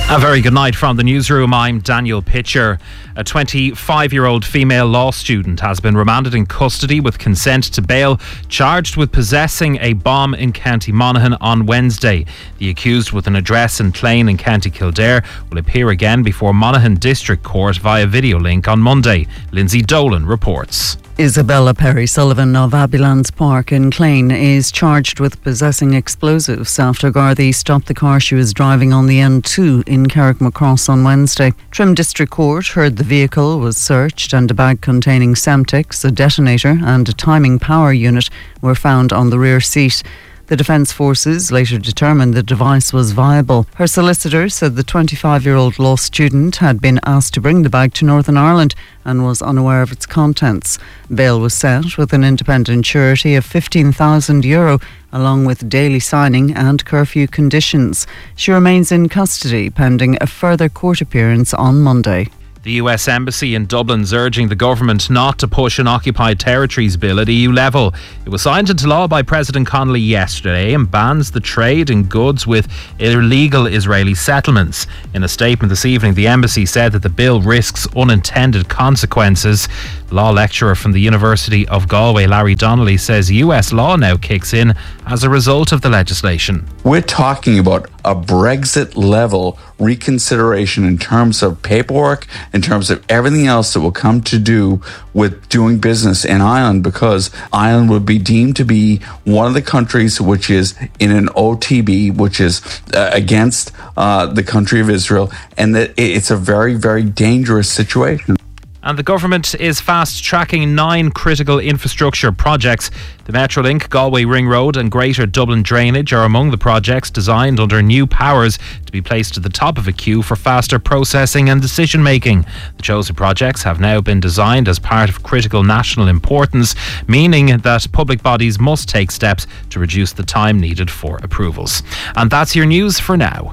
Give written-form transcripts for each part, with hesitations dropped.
A very good night from the newsroom. I'm Daniel Pitcher. A 25-year-old female law student has been remanded in custody with consent to bail, charged with possessing a bomb in County Monaghan on Wednesday. The accused, with an address in Clane in County Kildare, will appear again before Monaghan District Court via video link on Monday. Lindsay Dolan reports. Isabella Perry-Sullivan of Abbeylands Park in Clane is charged with possessing explosives after Gardaí stopped the car she was driving on the N2 in Carrickmacross on Wednesday. Trim District Court heard the vehicle was searched and a bag containing Semtex, a detonator and a timing power unit were found on the rear seat. The Defence Forces later determined the device was viable. Her solicitor said the 25-year-old law student had been asked to bring the bag to Northern Ireland and was unaware of its contents. Bail was set with an independent surety of €15,000 along with daily signing and curfew conditions. She remains in custody pending a further court appearance on Monday. The US Embassy in Dublin's urging the government not to push an occupied territories bill at EU level. It was signed into law by President Connolly yesterday and bans the trade in goods with illegal Israeli settlements. In a statement this evening, the embassy said that the bill risks unintended consequences. Law lecturer from the University of Galway, Larry Donnelly, says US law now kicks in as a result of the legislation. We're talking about a Brexit-level reconsideration in terms of paperwork, in terms of everything else that will come to do with doing business in Ireland, because Ireland would be deemed to be one of the countries which is in an OTB, which is against the country of Israel, and that it's a very, very dangerous situation. And the government is fast-tracking 9 critical infrastructure projects. The Metrolink, Galway Ring Road and Greater Dublin Drainage are among the projects designed under new powers to be placed at the top of a queue for faster processing and decision-making. The chosen projects have now been designed as part of critical national importance, meaning that public bodies must take steps to reduce the time needed for approvals. And that's your news for now.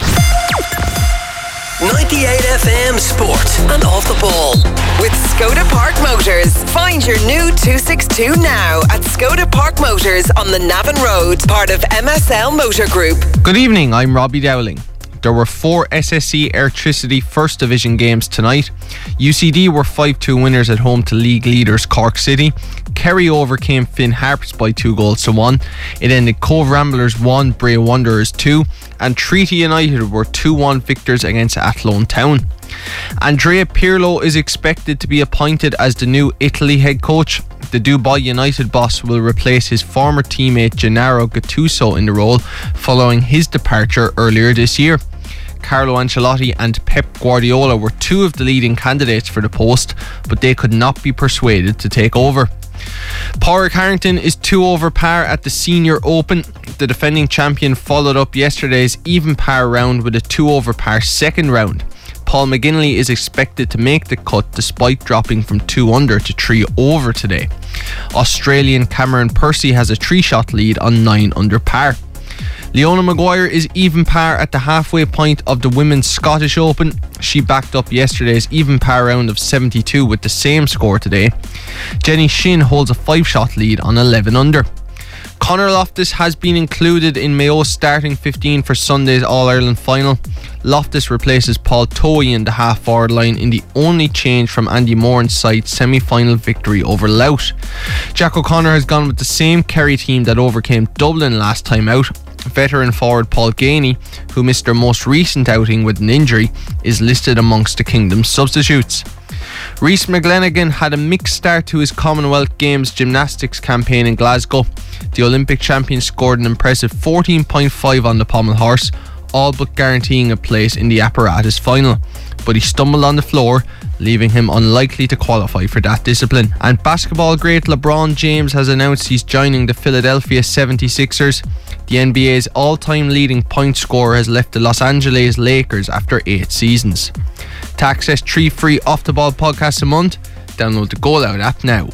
98 FM Sport and Off the Ball with Skoda Park Motors. Find your new 262 now at Skoda Park Motors on the Navan Road, part of MSL Motor Group. Good evening, I'm Robbie Dowling. There were 4 SSE Airtricity First Division games tonight. UCD were 5-2 winners at home to league leaders Cork City. Kerry overcame Finn Harps by 2-1. It ended Cove Ramblers 1, Bray Wanderers 2, and Treaty United were 2-1 victors against Athlone Town. Andrea Pirlo is expected to be appointed as the new Italy head coach. The Dubai United boss will replace his former teammate Gennaro Gattuso in the role following his departure earlier this year. Carlo Ancelotti and Pep Guardiola were 2 of the leading candidates for the post, but they could not be persuaded to take over. Pádraig Harrington is 2 over par at the Senior Open. The defending champion followed up yesterday's even par round with a 2 over par second round. Paul McGinley is expected to make the cut despite dropping from 2 under to 3 over today. Australian Cameron Percy has a 3-shot lead on 9 under par. Leona Maguire is even par at the halfway point of the Women's Scottish Open. She backed up yesterday's even par round of 72 with the same score today. Jenny Shin holds a 5-shot lead on 11 under. Conor Loftus has been included in Mayo's starting 15 for Sunday's All-Ireland final. Loftus replaces Paul Toey in the half-forward line in the only change from Andy Moran's side semi-final victory over Louth. Jack O'Connor has gone with the same Kerry team that overcame Dublin last time out. Veteran forward Paul Ganey, who missed their most recent outing with an injury, is listed amongst the Kingdom's substitutes. Rhys McGlenigan had a mixed start to his Commonwealth Games gymnastics campaign in Glasgow. The Olympic champion scored an impressive 14.5 on the pommel horse, all but guaranteeing a place in the apparatus final. But he stumbled on the floor, leaving him unlikely to qualify for that discipline. And basketball great LeBron James has announced he's joining the Philadelphia 76ers. The NBA's all-time leading point scorer has left the Los Angeles Lakers after 8 seasons. To access 3 free off-the-ball podcasts a month, download the Goal Out app now.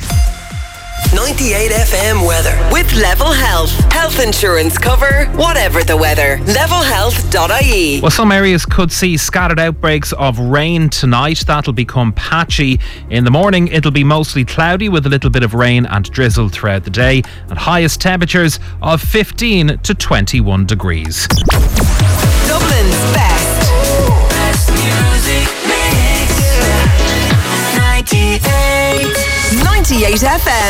98 FM weather with Level Health. Health insurance cover, whatever the weather. Levelhealth.ie. Well, some areas could see scattered outbreaks of rain tonight. That'll become patchy. In the morning, it'll be mostly cloudy with a little bit of rain and drizzle throughout the day, and highest temperatures of 15 to 21 degrees. Dublin's best. 98 FM.